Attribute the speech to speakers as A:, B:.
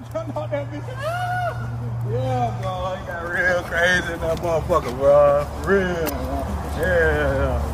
A: Jumped out that bitch. Yeah, bro. He got real crazy in that motherfucker, bro. Real. Yeah.